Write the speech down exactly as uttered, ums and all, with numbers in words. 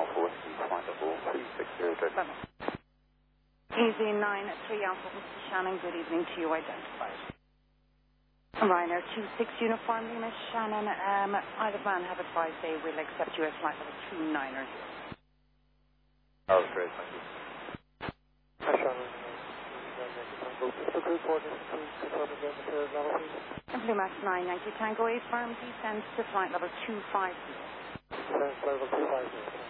Alpha Whiskey, flight level three six zero, go. Easy nine three Alpha Whiskey Shannon, good evening to you, identified. Ryanair two six Uniform Lima Shannon, um, either man have advised they will accept you as flight level two niner. Oh, great, thank you. Hi, Shannon. Group coordinates, please confirm again the third level, please. Blue Max nine Yankee Tango, A firm descends to flight level two five zero. Descends to level two five zero.